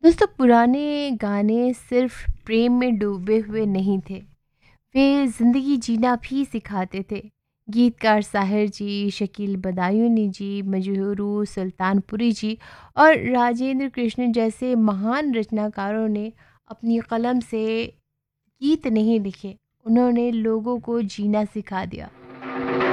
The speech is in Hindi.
दोस्तों, पुराने गाने सिर्फ प्रेम में डूबे हुए नहीं थे, वे ज़िंदगी जीना भी सिखाते थे। गीतकार साहिर जी, शकील बदायूनी जी, मजहरू सुल्तानपुरी जी और राजेंद्र कृष्ण जैसे महान रचनाकारों ने अपनी कलम से गीत नहीं लिखे, उन्होंने लोगों को जीना सिखा दिया।